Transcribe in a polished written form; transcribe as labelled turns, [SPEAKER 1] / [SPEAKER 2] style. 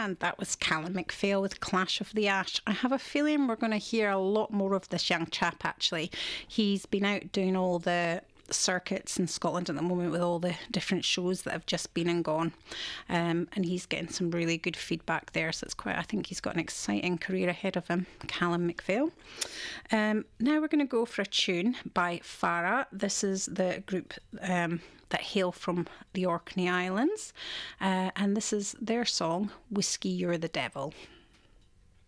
[SPEAKER 1] And that was Callum McPhail with Clash of the Ash. I have a feeling we're going to hear a lot more of this young chap, actually. He's been out doing all the circuits in Scotland at the moment with all the different shows that have just been and gone, and he's getting some really good feedback there, so I think he's got an exciting career ahead of him, Callum McPhail. Now we're going to go for a tune by Farah. This is the group that hail from the Orkney Islands, and this is their song, Whiskey You're the Devil.